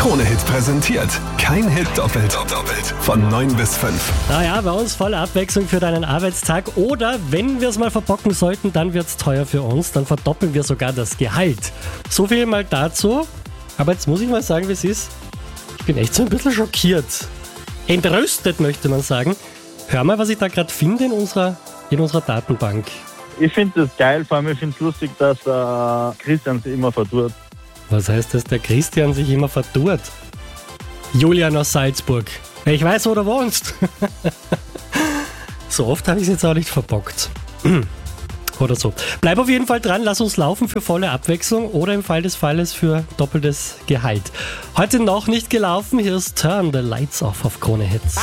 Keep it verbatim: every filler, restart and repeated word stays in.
Krone-Hit präsentiert. Kein Hit doppelt. doppelt. Von neun bis fünf. Naja, bei uns volle Abwechslung für deinen Arbeitstag. Oder wenn wir es mal verbocken sollten, dann wird es teuer für uns. Dann verdoppeln wir sogar das Gehalt. So viel mal dazu. Aber jetzt muss ich mal sagen, wie es ist. Ich bin echt so ein bisschen schockiert. Entrüstet, möchte man sagen. Hör mal, was ich da gerade finde in unserer, in unserer Datenbank. Ich finde das geil, vor allem ich finde es lustig, dass äh, Christian sich immer verdurrt. Was heißt das, der Christian sich immer verdurrt? Julian aus Salzburg. Ich weiß, wo du wohnst. So oft habe ich es jetzt auch nicht verbockt. Oder so. Bleib auf jeden Fall dran, lass uns laufen für volle Abwechslung oder im Fall des Falles für doppeltes Gehalt. Heute noch nicht gelaufen, hier ist Turn the Lights Off auf Krone Hits.